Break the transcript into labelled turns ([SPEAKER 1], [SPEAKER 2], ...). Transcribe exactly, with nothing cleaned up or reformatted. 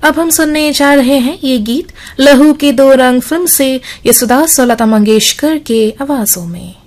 [SPEAKER 1] अब हम सुनने जा रहे हैं ये गीत लहू के दो रंग फिल्म से यशोदास और लता मंगेशकर के आवाजों में।